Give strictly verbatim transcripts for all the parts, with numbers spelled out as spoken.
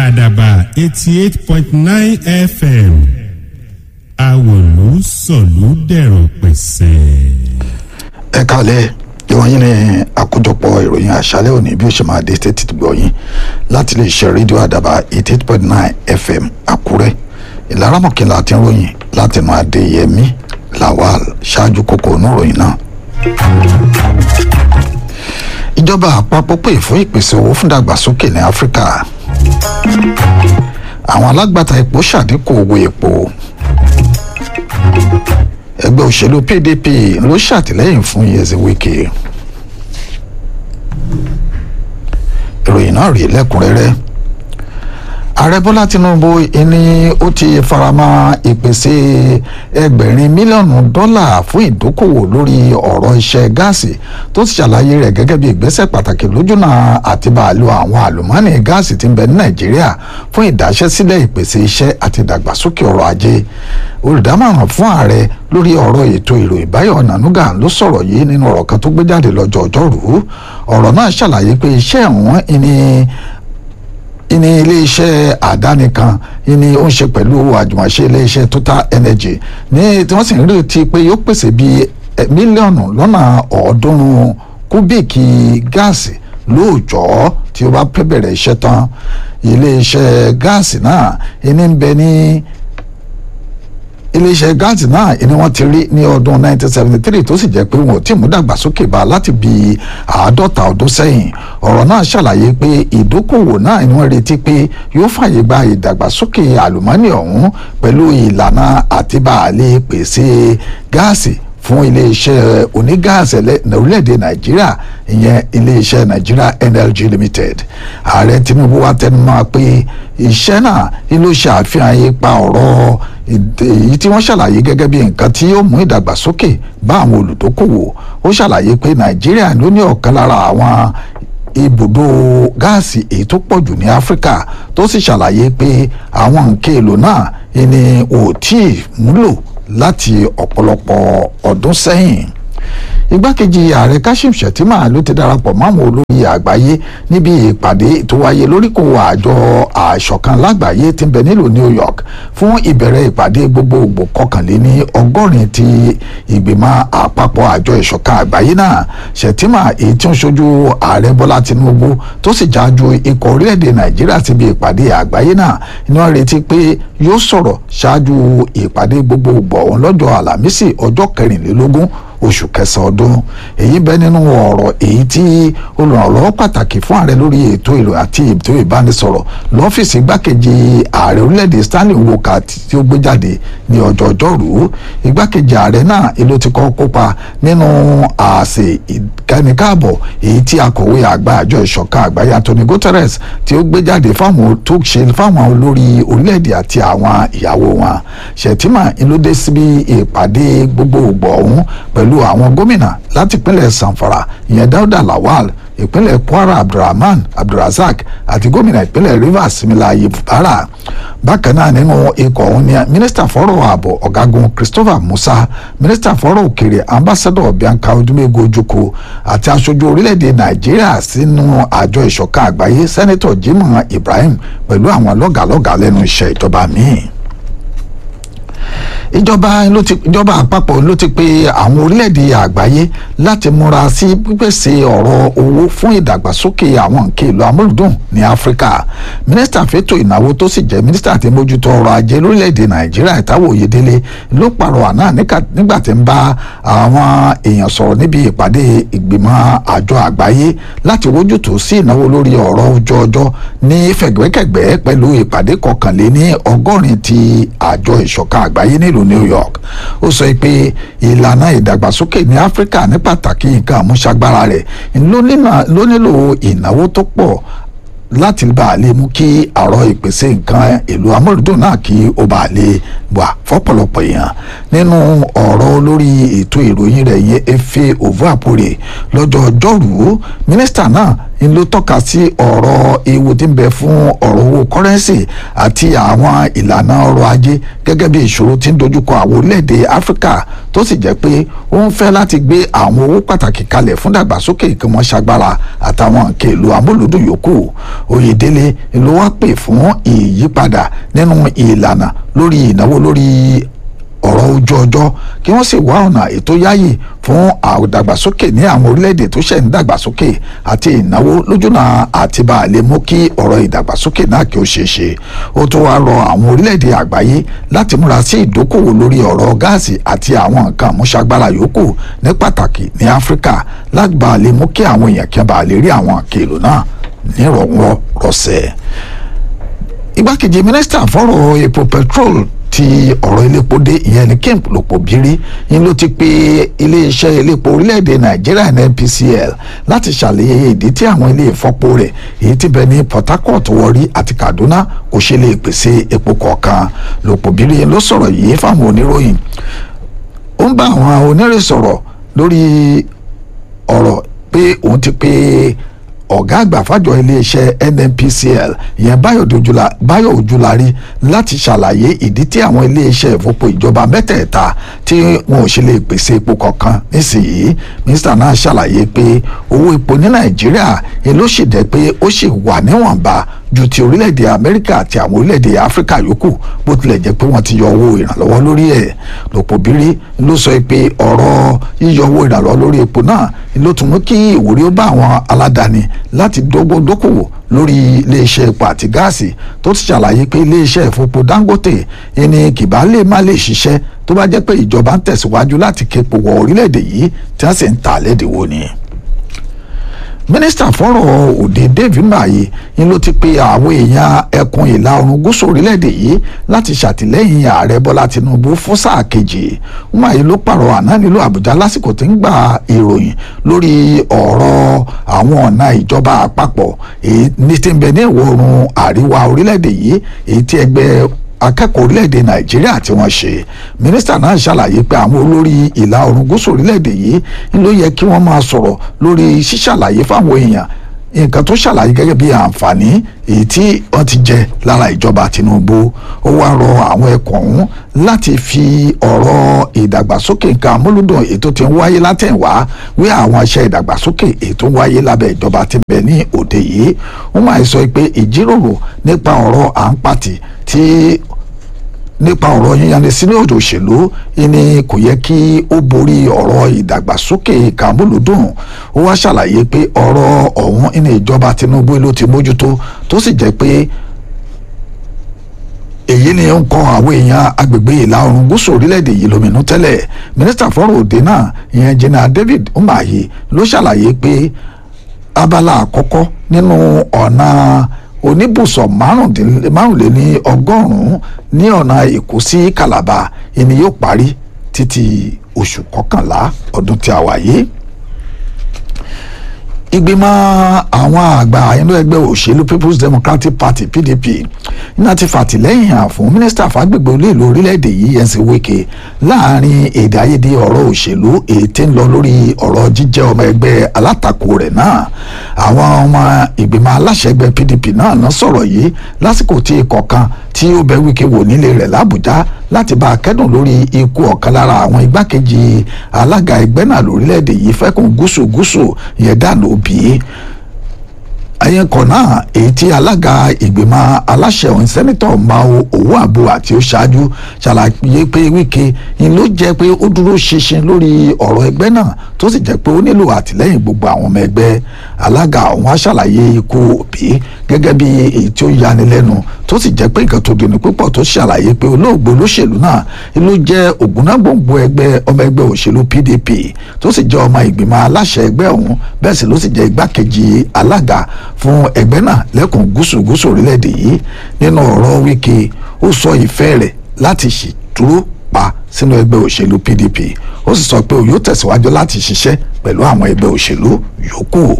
àdàbà eighty eight point nine F M àwòlú sọ̀lú dẹ̀rọ̀ pẹ̀sẹ̀. ẹ kálẹ̀ ìwọ̀nyí ni àkójọpọ̀ ìròyìn àṣálẹ́ òní bí ó ṣe máa dé tètè gbọ́ yín láti lè ṣe rédíò àdàbà eighty eight point nine F M àkúrẹ́ ìlaramọ̀kìnlá àti ìròyìn látẹnu adéyẹmí lawal ṣáájú kókó oníròyìn náà. ìjọba àpapọ̀ pè fún ìpèsè owó fún ìdàgbàsókè ní áfíríkà. àwọn alágbàtà epo ṣàdínkù owó epo. ẹgbẹ́ òṣèlú P D P ló ṣàtìlẹ́yìn fún Nyesom Wike. ìròyìn náà rí lẹ́kùnrẹ́rẹ́. ààrẹ bọ́lá tinubu ni ó ti faramọ́ ìpèsè ẹgbẹ̀rin mílíọ̀nù dọ́là fún ìdókòwò lórí ọ̀rọ̀ iṣẹ́ gáàsì tó ti ṣàlàyé rẹ̀ gẹ́gẹ́ bí ìgbésẹ̀ pàtàkì lójúnà àti bá a lo àwọn àlùmọ́ọ́nì gáàsì tí ń bẹ ní nàìjíríà fún ìdáṣẹ́sílẹ̀ ìpèsè iṣẹ́ àti ìdàgbàsókè ọrọ̀ ajé. olùdámọ̀ràn fún ààrẹ lórí ọ̀rọ̀ ètò ìròyìn Báyọ̀ Ọ̀nànúgà ló sọ̀rọ̀ yìí nínú ọ̀rọ̀ kan tó gbé jáde lọ́jọ́ ọjọ́rùú. ọ̀rọ̀ náà ṣàlàyé pé iṣẹ́ ìwọ̀n ìní ìní iléeṣẹ́ àdáni kan ìní ó ń ṣe pẹ̀lú àjùmọ̀ṣe iléeṣẹ́ Total Energy ní tí wọ́n sì ń retí pé yóò pèsè bíi mílíọ̀nù lọ́nà ọ̀ọ́dúnrún kúbíìkì gáàsì lóòjọ́ tí ó bá pẹ́ bẹ̀rẹ̀ iṣẹ́ tán. iléeṣẹ́ gáàsì náà ìní ń bẹ ní iléeṣẹ́ gáàsì náà ni wọ́n ti rí ní ọdún nineteen seventy three tó sì jẹ́ pé wọn ò tí ì mú dàgbàsókè bá láti bí àádọ́ta ọdún sẹ́yìn. ọ̀rọ̀ náà ṣàlàyé pé ìdókòwò náà ni wọ́n retí pé yóò fàyè gba ìdàgbàsókè àlùmọ́ọ́nì ọ̀hún pẹ̀lú ìlànà àtibáàlẹ̀ pèsè gáàsì fún iléeṣẹ́ onígáàsì orílẹ̀-èdè nàìjíríà ìyẹn iléeṣẹ́ nàìjíríà N L G Limited. ààrẹ tinubu wá tẹnumọ́ pé iṣẹ́ náà ló ṣe àfihàn ipa ọ̀rọ̀ èyí tí wọ́n ṣàlàyé gẹ́gẹ́ bí nǹkan tí yóò mú ìdàgbàsókè bá àwọn olùdókòwò. ó ṣàlàyé pé nàìjíríà ló ní ọ̀kan lára àwọn ibùdó gáàsì èyí tó pọ̀ jù ní áfíríkà tó sì ṣàlàyé pé àwọn nǹkan èlò náà ni ò tí ì múlò láti ọ̀pọ̀lọpọ̀ ọdún sẹ́yìn. igbákejì ààrẹ Kashim Shettima ló ti darapọ̀ máwọn olórí àgbáyé níbi ìpàdé tó wáyé lóríkò àjọ àṣọ̀kan lágbàáyé tí ń bẹ nílùú New York fún ìbẹ̀rẹ̀ ìpàdé gbogbogbò kọkànléní ọgọ́rin ti ìgbìmọ̀ àpapọ̀ àjọ ìṣọ̀kan àgbáyé náà. Shettima èyí tí ó ń ṣojú ààrẹ Bọ́lá Tinubu tó sì jájú ikọ̀ orílẹ̀-èdè Nàìjíríà síbi ìpàdé àgbáyé náà ni wọ́n retí pé yóò sọ̀rọ̀ ṣáájú ìpàdé gbogbogbò ọ̀hún lọ́jọ́ àlàmísì ọjọ́ kẹrìnlélógún oṣù kẹsàn-án ọdún. èyí bẹ nínú ọ̀rọ̀ èyí tí olùrànlọ́wọ́ pàtàkì fún ààrẹ lórí ètò ìlú àti ètò ìbánisọ̀rọ̀ lọ́fíìsì igbákejì ààrẹ orílẹ̀-èdè Stanley Nwoko tí ó gbé jáde ní ọjọ́ ọjọ́rú. igbákejì ààrẹ náà ló ti kọ́ kópa nínú àsè ìkẹ́nikáàbọ̀ èyí tí akọ̀wé àgbà àjọ ìṣọ̀kan àgbáyé Antonio Guterres tí ó gbé jáde fáwọn tó ṣe fáwọn olórí orílẹ̀-èdè àti àwọn ìyàwó wọn. Shettima ló dé síbi ìpàdé gbogbogbò ọ̀hún pẹ̀lú àwọn gómìnà láti ìpínlẹ̀ Zamfara ìyẹn Dauda Lawal, ìpínlẹ̀ Kwara Abdulrahman Abdulrazak àti gómìnà ìpínlẹ̀ Rivers Similaye Fubara. bákan náà nínú ikọ̀ ọ̀hún ni mínísítà fọ́rọ̀ ààbò ọ̀gágun Christopher Musa, mínísítà fọ́rọ̀ òkèèrè ambassadọ̀ Bianca Odumego Ojukwu àti aṣojú orílẹ̀-èdè Nàìjíríà sínú àjọ ìṣọ̀kan àgbáyé sẹ́nẹ́tọ̀ Jimoh Ibrahim pẹ̀lú àwọn lọ́gàlọ́gà lẹ́nu iṣẹ́ ìjọba míì. ìjọba ló ti ìjọba àpapọ̀ ló ti pe àwọn orílẹ̀-èdè àgbáyé láti múra sí pípèsè ọ̀rọ̀ owó fún ìdàgbàsókè àwọn nǹkan èlò amúlùdùn ní áfíríkà. mínísítà fẹ́tò ìnáwó tó sì jẹ́ mínísítà tí mójútó ọrọ̀ ajé lórílẹ̀-èdè nàìjíríà Táíwò Oyèdélé ló pàrọwà náà nígbà tí ń bá àwọn èèyàn sọ̀rọ̀ níbi ìpàdé ìgbìmọ̀ àjọ àgbáyé láti wójútó sí ìnáwó lórí ọ̀rọ̀ ojú ọjọ́ ní fẹ̀gbẹ́kẹ̀gbẹ́ pẹ̀lú ìpàdé kọkànléní ọgọ́rin ti àjọ ìṣọ̀kan àgbáyé nílùú New York. ó sọ pé ìlànà ìdàgbàsókè ní áfíríkà ní pàtàkì nǹkan àmúṣagbára rẹ̀ ló nílò ìnáwó tó pọ̀ láti bá a lè mú kí àrọ ìpèsè nǹkan èlò amúlùdùn náà kí ó bá a lè wà fọ́pọ̀lọpọ̀ èèyàn. nínú ọ̀rọ̀ olórí ètò ìròyìn rẹ̀ yẹn Efe Ovuapore lọ́jọ́ ọjọ́rùú, mínísítà náà ń ló tọ́ka sí ọ̀rọ̀ ewu tí ń bẹ fún ọ̀rọ̀ owó kọ́rẹ́nsì àti àwọn ìlànà ọrọ̀ ajé gẹ́gẹ́ bí ìṣòro tí ń dojúkọ àwọn orílẹ̀-èdè áfíríkà tó sì jẹ́ pé ó ń fẹ́ láti gbé àwọn owó pàtàkì kalẹ̀ fún dàgbàsókè ìkọ́mọṣagbára àtàwọn nǹkan èlò amúlùdùn yòókù. Oyèdélé ló wá pè fún ìyípadà nínú ìlànà lórí ìnáwó lórí ọ̀rọ̀ ojú ọjọ́ kí wọ́n sì wá ọ̀nà ètò yáyì fún àdàgbàsókè ní àwọn orílẹ̀-èdè tó ṣẹ̀ ń dàgbàsókè àti ìnáwó lójúnà àti bá a lè mú kí ọ̀rọ̀ ìdàgbàsókè náà kí ó ṣeé ṣe. Ó tún wá rọ àwọn orílẹ̀-èdè àgbáyé láti múra sí ìdókòwò lórí ọ̀rọ̀ gáàsì àti àwọn nǹkan àmúṣagbára yòókù ní pàtàkì ní Áfíríkà láti bá a lè mú kí àwọn èèyàn kí wọ́n bá a lè rí àwọn kèlò náà nírọ̀wọ́ rọ̀sẹ̀. Igbákejì mínísítà fọ́rọ̀ epo petrol ti ọ̀rọ̀ iléepo dé ìyẹn ní Kemp Lopobiri yín ló ti pe iléeṣẹ́ iléepo orílẹ̀-èdè Nàìjíríà N P C L láti ṣàlàyé ìdí tí àwọn ilé ìfọpo rẹ̀ èyí tí bẹ ní Port Harcourt, Warri àti Kaduna kò ṣe lè pèsè epo kọ̀ọ̀kan. Lopobiri ló sọ̀rọ̀ yìí fáwọn oníròyìn. Ó ń bá àwọn oníròyìn sọ̀rọ̀ lórí ọ̀rọ̀ pé òun ti pe ọ̀gá àgbà fàjọ iléeṣẹ́ N P C L ìyẹn Báyọ̀ Ojúlárí láti ṣàlàyé ìdí tí àwọn iléeṣẹ́ ìfọpo ìjọba mẹ́tẹ̀ẹ̀ta tí wọn ò ṣe lè pèsè epo kankan nísìnyí. Mínísítà náà ṣàlàyé pé owó epo ní Nàìjíríà ló sì dẹ́ pé ó sì wà níwọ̀nba ju ti orílẹ̀-èdè Amẹ́ríkà àti àwọn orílẹ̀-èdè Áfíríkà yòókù bó tilẹ̀ jẹ́ pé wọ́n ti yọ owó ìrànlọ́wọ́ lórí ẹ̀. Lopobiri ló sọ pé ọ̀rọ̀ yíyọ owó ìrànlọ́wọ́ lórí epo náà ló tún mú kí ìwúrí ó bá àwọn aládàáni láti dókòwò lórí iléeṣẹ́ epo àti gáàsì tó ti ṣàlàyé pé iléeṣẹ́ ìfọpo Dangote ẹni kìbá lè má lè ṣiṣẹ́ tó bá jẹ́ pé ìjọba ń tẹ̀síwájú láti képo wọ orílẹ̀-èdè yìí tí wọ́n sì ń ta lẹ́dínwó ni. Mínísítà fọ́rọ̀ òde David Maye ni ló ti pe àwọn èèyàn ẹkùn ìlà oòrùn gúúsù orílẹ̀-èdè yìí láti ṣàtìlẹ́yìn ààrẹ Bọ́lá Tinubu fún sáà kejì. Maye ló pàrọ̀ àná nílùú Àbújá lásìkò tí ń gba ìròyìn lórí ọ̀rọ̀ àwọn ọ̀nà ìjọba àpapọ̀ èyí ní tí ń bẹ ní ìwọ̀ oòrùn àríwá orílẹ̀-èdè yìí èyí tí ẹgbẹ́ akẹ́kọ̀ọ́ orílẹ̀-èdè Nàìjíríà tí wọ́n ṣe. Mínísítà náà ṣàlàyé pé àwọn olórí ìlà oòrùn gúúsù orílẹ̀-èdè yìí ló yẹ kí wọ́n máa sọ̀rọ̀ lórí ṣíṣàlàyé fáwọn èèyàn nǹkan tó ṣàlàyé gẹ́gẹ́ bí àǹfààní èyí tí wọ́n ti jẹ lára ìjọba Tinubu. Ó wá rọ àwọn ẹkùn ọ̀hún láti fi ọ̀rọ̀ ìdàgbàsókè nǹkan amúlùdùn ètò tí ń wáyé látẹ̀wá wí àwọn iṣẹ́ ìdàgbàsókè ètò ń wáyé lábẹ́ ìjọba tí ń bẹ ní òde yìí. Wọ́n máa sọ pé ìjíròrò nípa ọ̀rọ̀ à ń pàtì tí nípa ọ̀rọ̀ yíyanni sínú òjò òṣèlú ni kò yẹ kí ó borí ọ̀rọ̀ ìdàgbàsókè kàmúlùdùn. Ó wá ṣàlàyé pé ọ̀rọ̀ ọ̀hún ní ìjọba Tinubu ló ti mójútó tó sì jẹ́ pé èyí ni ń kọ àwọn èèyàn agbègbè ìlà oòrùn gúúsù orílẹ̀-èdè yìí lóminú tẹ́lẹ̀. Mínísítà fọ́rọ̀ òde náà ìyẹn Jìnnà David Umahi ló ṣàlàyé pé abala àkọ́kọ́ nínú ọ̀nà oníbùsọ̀ márùnléní ọgọ́rùn-ún ní ọ̀nà Èkó sí Calabar ẹni yóò parí títí oṣù kọkànlá ọdún tí a wà yìí. Ìgbìmọ̀ àwọn àgbà inú ẹgbẹ́ òṣèlú People's Democratic Party P D P iná ti fàtìlẹ́yìn hàn fún mínísítà fàgbègbè olóèlú orílẹ̀-èdè yìí Nyesom Wike láàrin èdè àìyedè ọ̀rọ̀ òṣèlú èyí tí ń lọ lórí ọ̀rọ̀ jíjẹ́ ọmọ ẹgbẹ́ alátakò rẹ̀ náà. Àwọn ọmọ ìgbìmọ̀ aláṣẹ ẹgbẹ́ P D P náà náà sọ̀rọ̀ yìí lásìkò tí ikọ̀ kan tí ó bẹ Wike wò nílé rẹ̀ l'Àbújá láti bá a kẹ́dùn lórí ikú ọ̀kan lára àwọn igbákejì alága ẹgbẹ́ náà lórílẹ̀-èdè yìí fẹ́kùn gúúsù gúúsù yẹn dànù bí ayẹkọ náà èyí tí alága ìgbìmọ̀ aláṣẹ ọ̀hún sẹ́nitọ̀ Mao Owóàbùà tí ó ṣáájú ṣàlàyé pé Wike ni ló jẹ́ pé ó dúró ṣinṣin lórí ọ̀rọ̀ ẹgbẹ́ náà tó sì jẹ́ pé ó nílò àtìlẹ́yìn gbogbo àwọn ọmọ ẹgbẹ́. Alága ọ̀hún á ṣàlàyé ikú Obi gẹ́gẹ́ bí èyí tí ó yanilẹ́nu tó sì jẹ́ pé nǹkan tó dùn ní púpọ̀ tó ṣàlàyé pé olóògbé olóṣèlú náà ló jẹ́ ògúnnágbòǹgbò ẹgbẹ́ ọmọ ẹgbẹ́ òṣèlú P D P tó sì jẹ́ ọmọ ìgbìmọ̀ aláṣẹ ẹgbẹ́ ọ̀hún bẹ́ẹ̀ sì ló sì jẹ́ igbákejì alága fún ẹgbẹ́ náà lẹ́kùn gúúsù gúúsù orílẹ̀-èdè yìí. Nínú ọ̀rọ̀ Wike ó sọ ìfẹ́ rẹ̀ láti ṣètúró pa sínú ẹgbẹ́ òṣèlú P D P ó sì sọ pé ó yóò tẹ̀síwájú láti ṣiṣẹ́ pẹ̀lú àwọn ẹgbẹ́ òṣèlú yòókù.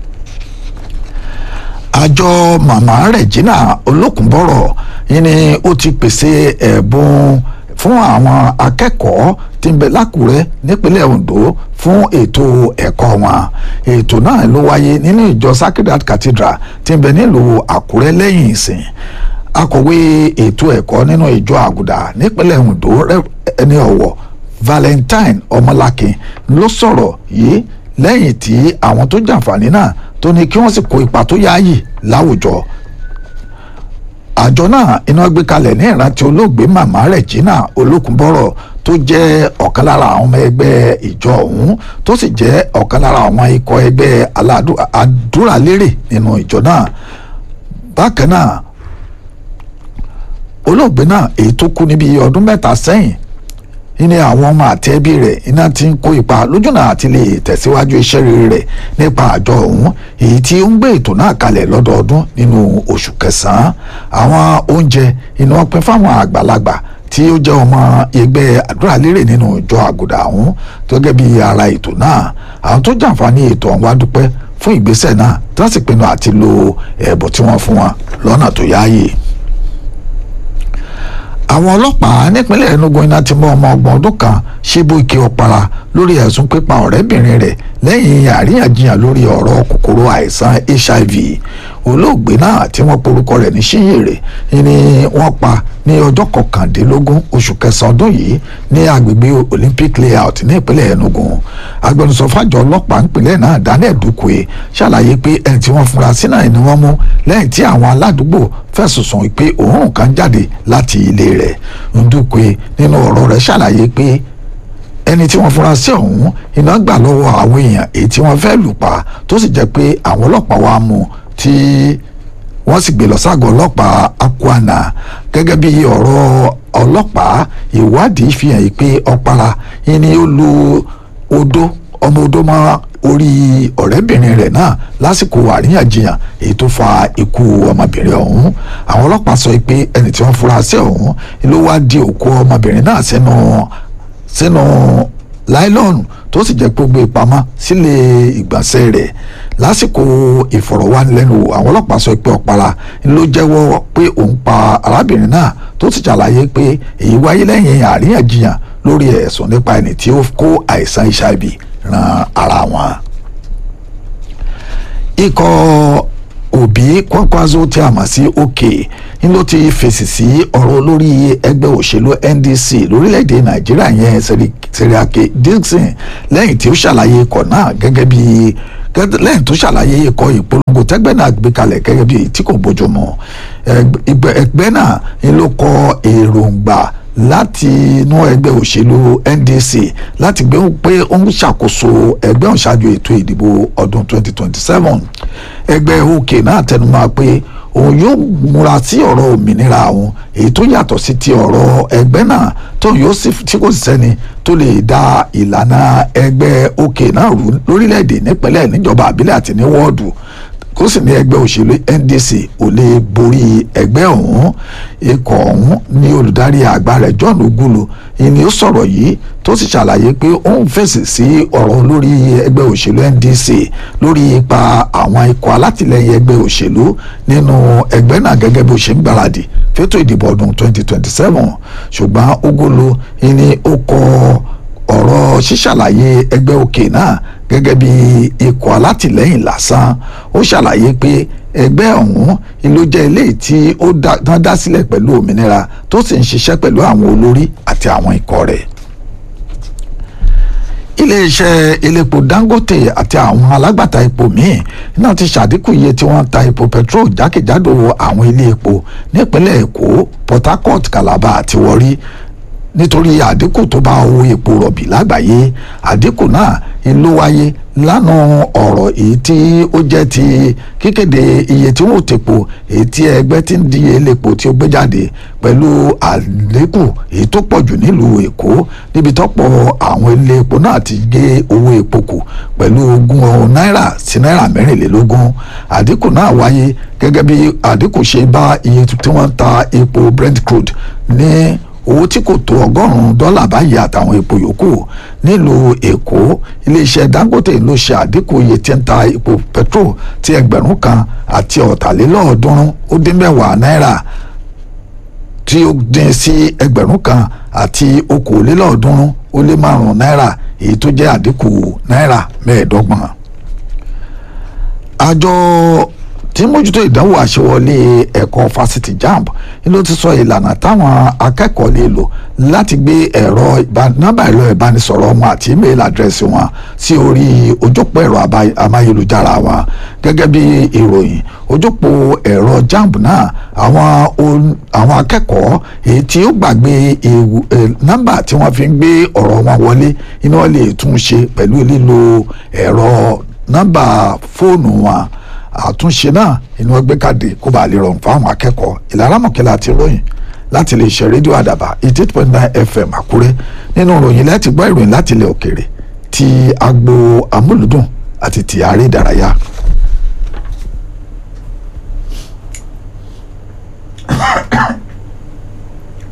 Àjọ Màmá Regina Olókùnbọ̀rọ̀ yìí ni ó ti pèsè ẹ̀bùn fún àwọn akẹ́kọ̀ọ́ tí ń bẹ lákùrẹ́ nípínlẹ̀ Ondo fún ètò ẹ̀kọ́ wọn. Ètò náà ló wáyé nínú ìjọ Sacred Heart Cathedral tí ń bẹ nílùú Àkúrẹ́ lẹ́yìn ìsìn. Akọ̀wé ètò ẹ̀kọ́ nínú ìjọ Àgùdà nípínlẹ̀ Ondo ẹni ọ̀wọ̀ Valentine Ọmọlákin ló sọ̀rọ̀ yìí lẹ́yìn tí àwọn tó jàǹfààní náà tó ní kí wọ́n sì kó ipa tó yáàyè láwùjọ. Àjọ náà iná gbé kalẹ̀ ní ìrántí olóògbé màmá Regina Olókùnbọ́rọ̀ tó jẹ́ ọ̀kan lára àwọn ọmọ ẹgbẹ́ ìjọ ọ̀hún tó sì jẹ́ ọ̀kan lára àwọn ikọ̀ ẹgbẹ́ àdúrálérè nínú ìjọ náà. Bákan náà olóògbé náà èyí tó kú níbi ọdún mẹ́ta sẹ́yìn ní àwọn ọmọ àti ẹbí rẹ̀ iná ti ń kó ipa lójúnà àti lè tẹ̀síwájú iṣẹ́ rere rẹ̀ nípa àjọ ọ̀hún èyí tí ó ń gbé ètò náà kalẹ̀ lọ́dọọdún nínú oṣù kẹsàn-án. Àwọn oúnjẹ iná wọn pín fáwọn àgbàlagbà tí ó jẹ́ ọmọ ẹgbẹ́ àdúrálérè nínú ìjọ Àgùdà ọ̀hún gẹ́gẹ́ bí ara ètò náà. Àwọn tó jàǹfààní ètò ọ̀hún wá dúpẹ́ fún ìgbésẹ̀ náà tí wọ́n sì pinnu àti lo ẹ̀bùn tí wọ́n fún wọn lọ́nà tó yáàyè. Àwọn ọlọ́pàá nípínlẹ̀ Enugu iná ti mú ọmọ ọgbọ̀n ọdún kan Chibuike Ọ̀para lórí ẹ̀sùn pípa ọ̀rẹ́bìnrin rẹ̀ lẹ́yìn àríyànjiyàn lórí ọ̀rọ̀ kòkòrò àìsàn H I V. Olóògbé náà tí wọ́n porúkọ rẹ̀ ní Ṣíyèrè ni wọ́n pa ní ọjọ́ kọkàndínlógún oṣù kẹsàn-án ọdún yìí ní agbègbè Olympic Layout ní ìpínlẹ̀ Enugu. Agbẹnusọ fàjọ ọlọ́pàá ìpínlẹ̀ náà Daniel Dukwe ṣàlàyé pé ẹni tí wọ́n fura sí náà ni wọ́n mú lẹ́yìn tí àwọn aládùúgbò fẹ̀sùn sùn pé òórùn kan jáde láti ilé rẹ̀. Ndukwe nínú ọ̀rọ̀ rẹ̀ ṣàlàyé pé ẹni tí wọ́n fura sí ọ̀hún iná gbà lọ́wọ́ àwọn èèyàn èyí tí wọ́n fẹ́ lù pa tó sì jẹ́ pé àwọn ọlọ́pàá wa mú tí wọ́n sì gbé lọ ságọ́ ọlọ́pàá Akwana. Gẹ́gẹ́ bí ọ̀rọ̀ ọlọ́pàá ìwádìí fi hàn pé Ọ̀para ni ó lu odó ọmọ odó mọ́ orí ọ̀rẹ́bìnrin rẹ̀ náà lásìkò àríyànjiyàn èyí tó fa ikú ọmọbìnrin ọ̀hún. Àwọn ọlọ́pàá sọ pé ẹni tí wọ́n fura sí ọ̀hún ló wá di òkú ọmọbìnrin náà sínú sínú láìlọ́ọ̀nù tó sì jẹ́ pé ó gbé pamọ́ sílé ìgbọ̀nsẹ̀ rẹ̀. Lásìkò ìfọ̀rọ̀wánilẹ́nuwò àwọn ọlọ́pàá sọ pé Ọ̀para ló jẹ́wọ́ pé òun pa arábìnrin náà tó sì ṣàlàyé pé èyí wáyé lẹ́yìn àríyànjiyàn lórí ẹ̀sùn nípa ẹni tí ó kó àìsàn H I V ran ara wọn. Ikọ̀ Obi Kwankwaso tí a mọ̀ sí òkè ń ló ti fèsì sí ọ̀rọ̀ olórí ẹgbẹ́ òṣèlú N D C lórílẹ̀‐èdè Nàìjíríà yẹn Seriake Dixon lẹ́yìn tí ó ṣàlàyé ikọ̀ náà gẹ́gẹ́ bí lẹ́yìn tó ṣàlàyé ikọ̀ ìpolongo tẹ́gbẹ́ náà gbé kalẹ̀ gẹ́gẹ́ bí tí kò bójúmu. Ẹgbẹ́ náà ń ló kọ èròǹgbà láti inú ẹgbẹ́ òṣèlú N D C láti gbé pé ó ń ṣàkóso ẹgbẹ́ òṣàjò ètò ìdìbò ọdún twenty twenty-seven. Ẹgbẹ́ òkè náà tẹnumọ́ pé òun yóò múra sí ọ̀rọ̀ òmìnira òun èyí tó yàtọ̀ sí ti ọ̀rọ̀ ẹgbẹ́ náà tó yóò sì tí kò sì sẹ́ni tó lè da ìlànà ẹgbẹ́ òkè náà rú lórílẹ̀‐èdè nípínlẹ̀ níjọba àbílẹ̀ àti ní wọ́ọ̀dù. Kó sì ní ẹgbẹ́ òṣèlú N D C ò lè borí ẹgbẹ́ ọ̀hún. Ikọ̀ ọ̀hún ní olùdarí àgbà rẹ̀ John Ogulu ni ó sọ̀rọ̀ yìí tó sì ṣàlàyé pé ó ń fèsì sí ọ̀rọ̀ lórí ẹgbẹ́ òṣèlú N D C lórí ipa àwọn ikọ̀ alátìlẹyìn ẹgbẹ́ òṣèlú nínú ẹgbẹ́ náà gẹ́gẹ́ bó ṣe ń gbáradì fétò ìdìbò ọdún twenty twenty-seven. Ṣùgbọ́n Ogulu ni ó kọ ọ̀rọ̀ ṣíṣàlàyé ẹgbẹ́ òkè náà gẹ́gẹ́ bí ikọ̀ alátìlẹ́yìn lásán. Ó ṣàlàyé pé ẹgbẹ́ ọ̀hún ló jẹ́ eléyìí tí ó dá sílẹ̀ pẹ̀lú òmìnira tó sì ń ṣiṣẹ́ pẹ̀lú àwọn olórí àti àwọn ikọ̀ rẹ̀. Iléeṣẹ́ elépo Dangote àti àwọn alágbàtà epo míì náà ti ṣàdínkù iye tí wọ́n ta epo petrol jákèjádò àwọn ilé epo nípínlẹ̀ Èkó, Port Harcourt, Calabar àti Warri nítorí àdínkù tó bá owó epo rọ̀bì lágbàáyé. Àdínkù náà ló wáyé lánàá ọ̀rọ̀ èyí tí ó jẹ́ ti kíkéde iye tí wọ́n tepo èyí tí ẹgbẹ́ tí ń di elépo tí ó gbé jáde pẹ̀lú àlékù èyí tó pọ̀ jù nílùú Èkó níbi tọ́pọ̀ àwọn ilé epo náà ti gé owó epo kù pẹ̀lú ogún náírà sí náírà mẹ́rìnlélógún. Àdínkù náà wáyé gẹ́gẹ́ bí àdínkù ṣe bá iye tí wọ́n ń ta epo Brent crude ní owó tí kò tó ọgọ́rùn-ún dọ́là báyìí àtàwọn epo yòókù. Nílùú Èkó iléeṣẹ́ Dangote ló ṣe àdínkù iye tí ń ta epo petrol ti ẹgbẹ̀rún kan àti ọ̀tàlélọ́ọ̀ọ́dúnrún ó dín mẹ́wàá náírà tí ó dín sí ẹgbẹ̀rún kan àti okòólélọ́ọ̀ọ́dúnrún ó lé márùn-ún náírà èyí tó jẹ́ àdínkù náírà mẹ́ẹ̀ẹ́dọ́gbọ̀n. àjọ tí mójútó ìdánwò àṣewọlé ẹ̀kọ́ fásitì jamb ló ti sọ ìlànà táwọn akẹ́kọ̀ọ́ lè lò láti gbé ẹ̀rọ nọ́mbà ẹ̀rọ ìbánisọ̀rọ̀ wọn àti email address wọn sí orí ojópó ẹ̀rọ amáyélujára wọn. gẹ́gẹ́ bí ìròyìn ojópó ẹ̀rọ jamb náà àwọn àwọn akẹ́kọ̀ọ́ èyí tí ó gbàgbé nọ́mbà tí wọ́n fi ń gbé ọ̀rọ̀ wọn wọlé iná wọn lè tún ṣe pẹ̀lú lílo ẹ̀rọ nọ́mbà fóònù wọn. àtúnṣe náà inú ẹgbẹ́ káàdì kó bàa lè rọrùn fáwọn akẹ́kọ̀ọ́. Ìlara Mọ̀kẹ́lá àti ròyìn láti lè ṣe rédíò àdàbà eighty eight point nine F M Àkúrẹ́. nínú ìròyìn láti gbọ́ ìròyìn láti ilẹ̀ òkèèrè ti agbo amúlùdùn àti ti àárẹ̀ ìdárayá.